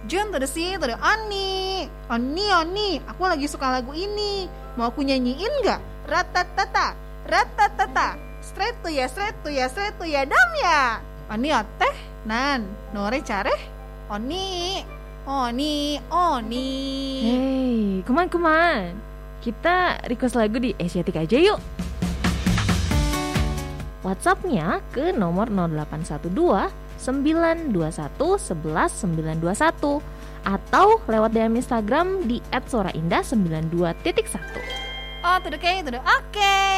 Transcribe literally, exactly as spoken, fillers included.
Jun tuh si tuh Ani. Ani Ani, aku lagi suka lagu ini. Mau aku nyanyiin nggak? Ratatata, ratatata. Straight tuh ya, straight tuh ya, straight tuh ya, dam ya. Ani teh, nan, nore care. Oni, Oni, Oni. Hey, kuman-kuman. Kita request lagu di Asiatic aja yuk. WhatsApp-nya ke nomor nol delapan satu dua sembilan dua satu satu satu sembilan dua satu atau lewat D M Instagram di et suara indah sembilan dua titik satu. Oh, tuh oke, tuh oke.